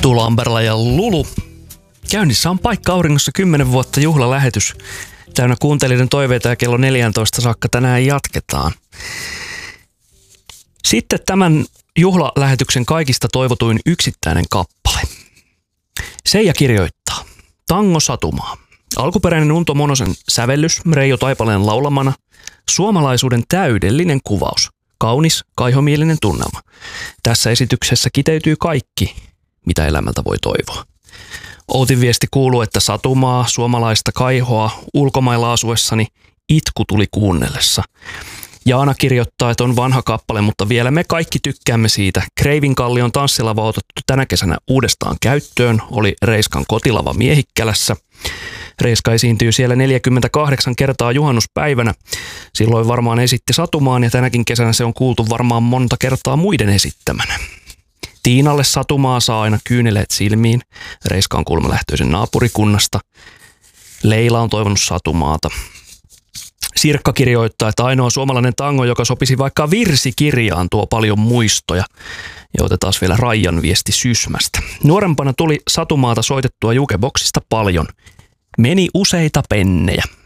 Tuula Amberla ja Lulu. Käynnissä on Paikka auringossa 10 vuotta juhlalähetys. Täynnä kuuntelijoiden toiveita ja kello 14 saakka tänään jatketaan. Sitten tämän juhlalähetyksen kaikista toivotuin yksittäinen kappale. Seija kirjoittaa. Tango Satumaa. Alkuperäinen Unto Monosen sävellys Reijo Taipaleen laulamana. Suomalaisuuden täydellinen kuvaus. Kaunis, kaihomielinen tunnelma. Tässä esityksessä kiteytyy kaikki, mitä elämältä voi toivoa. Outin viesti kuuluu, että satumaa, suomalaista kaihoa, ulkomailla asuessani itku tuli kuunnellessa. Jaana kirjoittaa, että on vanha kappale, mutta vielä me kaikki tykkäämme siitä. Kreivinkallion tanssilava otettu tänä kesänä uudestaan käyttöön, oli Reiskan kotilava Miehikkälässä. Reiska esiintyy siellä 48 kertaa juhannuspäivänä. Silloin varmaan esitti satumaan ja tänäkin kesänä se on kuultu varmaan monta kertaa muiden esittämänä. Tiinalle satumaa saa aina kyyneleet silmiin. Reiska on kuulemma lähtöisin naapurikunnasta. Leila on toivonut satumaata. Sirkka kirjoittaa, että ainoa suomalainen tango, joka sopisi vaikka virsikirjaan, tuo paljon muistoja. Ja otetaan vielä Raijan viesti Sysmästä. Nuorempana tuli satumaata soitettua jukeboksista paljon. Meni useita pennejä.